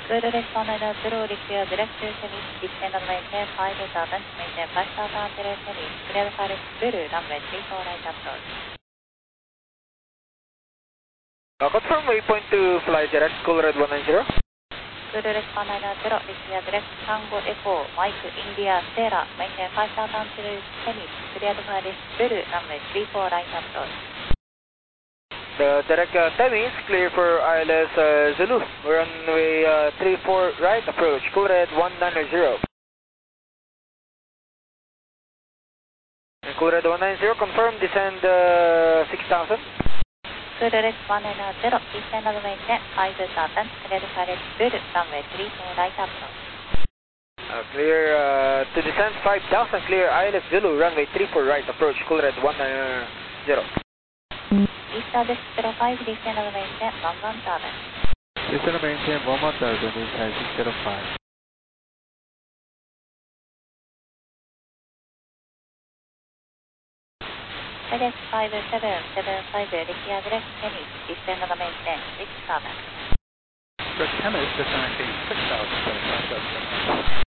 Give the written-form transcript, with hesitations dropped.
Good respond to zero, require direct to Semi, descend on maintain 5000, maintain 5000 to Semi, clear for Zulu, runway 34 right approach. Confirm waypoint to fly direct, Cool Red 190. Good respond to zero, require direct Tango Echo, Mike India Sierra, maintain 5000 to Semi, clear for Zulu, runway 34 right approach. The direct timing is clear for ILS Zulu, runway 34 right approach, Cool Red 190. Cool Red 190, confirm descend 6000. Good respond to zero, descend on maintain 5000, clear for Zulu, runway 34 right approach. Clear to descend 5000, clear ILS Zulu, runway 34 right approach, Cool Red 190. Eastern 605, descend on maintain 11000. Descend on maintain 11000, inside 605. FedEx 5775, require direct Semi, descend on maintain 6000. Direct Chemist, descend on maintain 6000,